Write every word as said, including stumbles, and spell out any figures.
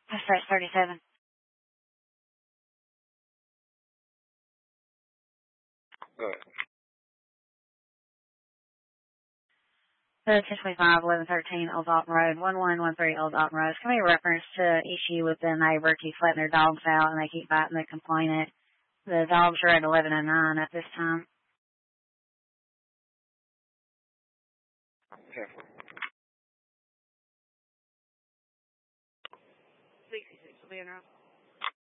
Dispatch thirty-seven. Go ahead. The ten twenty-five, eleven thirteen Old Dalton Road, one one one three Old Dalton Road. It's going to be a reference to issue with the neighbor keeps letting their dogs out and they keep biting the complainant. The dogs are at eleven oh nine at this time. Careful. sixty-six will be in route.